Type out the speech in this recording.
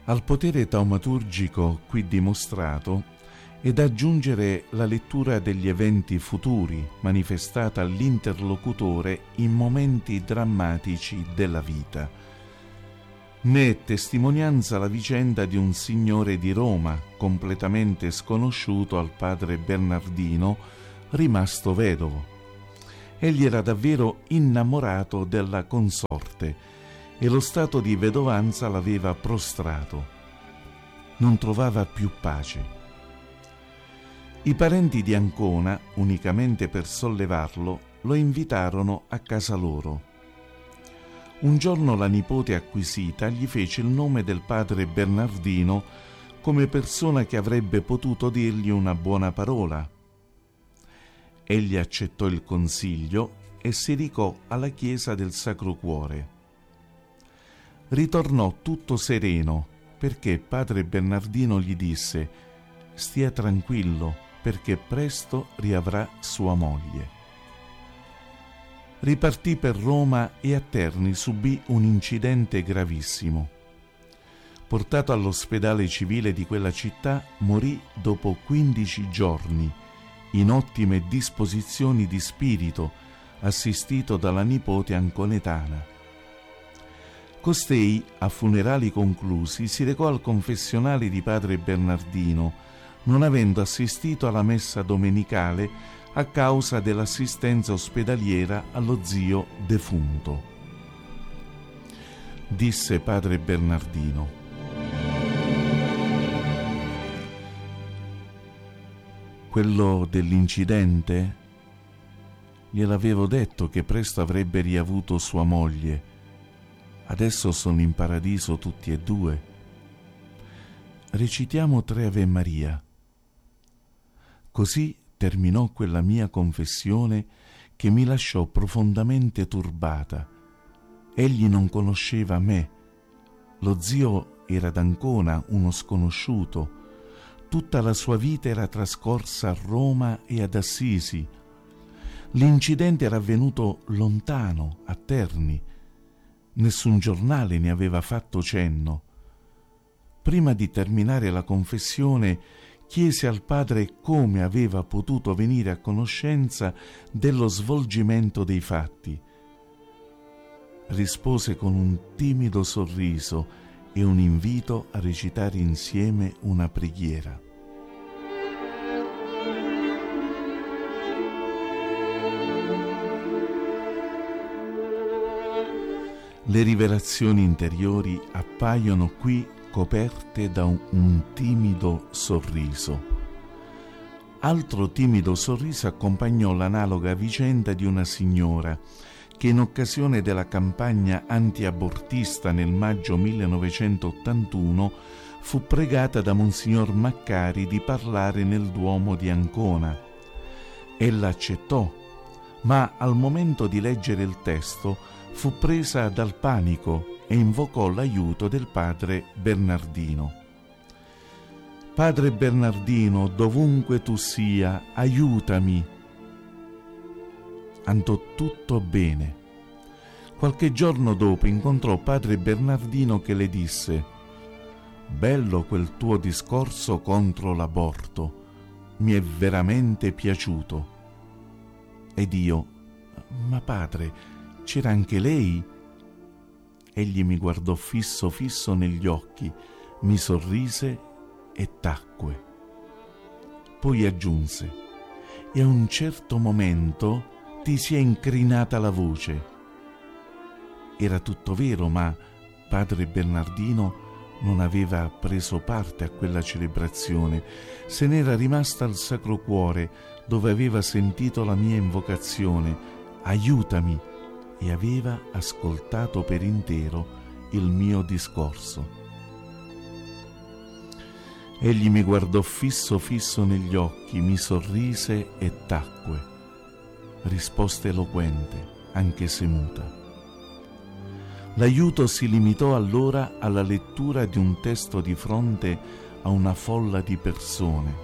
Al potere taumaturgico qui dimostrato è da aggiungere la lettura degli eventi futuri manifestata all'interlocutore in momenti drammatici della vita. Ne è testimonianza la vicenda di un signore di Roma completamente sconosciuto al padre Bernardino, rimasto vedovo. Egli era davvero innamorato della consorte e lo stato di vedovanza l'aveva prostrato. Non trovava più pace. I parenti di Ancona, unicamente per sollevarlo, lo invitarono a casa loro. Un giorno la nipote acquisita gli fece il nome del padre Bernardino come persona che avrebbe potuto dirgli una buona parola. Egli accettò il consiglio e si recò alla chiesa del Sacro Cuore. Ritornò tutto sereno perché padre Bernardino gli disse: «Stia tranquillo, perché presto riavrà sua moglie». Ripartì per Roma e a Terni subì un incidente gravissimo. Portato all'ospedale civile di quella città, morì dopo 15 giorni, in ottime disposizioni di spirito, assistito dalla nipote anconetana. Costei, a funerali conclusi, si recò al confessionale di padre Bernardino, non avendo assistito alla messa domenicale a causa dell'assistenza ospedaliera allo zio defunto. Disse padre Bernardino: «Quello dell'incidente? Gliel'avevo detto che presto avrebbe riavuto sua moglie. Adesso sono in paradiso tutti e due. Recitiamo 3 Ave Maria». Così terminò quella mia confessione che mi lasciò profondamente turbata. Egli non conosceva me. Lo zio era d'Ancona, uno sconosciuto. Tutta la sua vita era trascorsa a Roma e ad Assisi. L'incidente era avvenuto lontano, a Terni. Nessun giornale ne aveva fatto cenno. Prima di terminare la confessione, chiese al padre come aveva potuto venire a conoscenza dello svolgimento dei fatti. Rispose con un timido sorriso e un invito a recitare insieme una preghiera. Le rivelazioni interiori appaiono qui coperte da un timido sorriso. Altro timido sorriso accompagnò l'analoga vicenda di una signora che in occasione della campagna antiabortista nel maggio 1981 fu pregata da Monsignor Maccari di parlare nel Duomo di Ancona. Ella accettò, ma al momento di leggere il testo fu presa dal panico e invocò l'aiuto del padre Bernardino. «Padre Bernardino, dovunque tu sia, aiutami!» Andò tutto bene. Qualche giorno dopo incontrò padre Bernardino che le disse: «Bello quel tuo discorso contro l'aborto, mi è veramente piaciuto». Ed io: «Ma padre, c'era anche lei?» Egli mi guardò fisso negli occhi, mi sorrise e tacque. Poi aggiunse: «E a un certo momento ti si è incrinata la voce». Era tutto vero, ma padre Bernardino non aveva preso parte a quella celebrazione. Se n'era rimasta al Sacro Cuore, dove aveva sentito la mia invocazione: «Aiutami!» e aveva ascoltato per intero il mio discorso. Egli mi guardò fisso negli occhi, mi sorrise e tacque. Risposta eloquente, anche se muta. L'aiuto si limitò allora alla lettura di un testo di fronte a una folla di persone.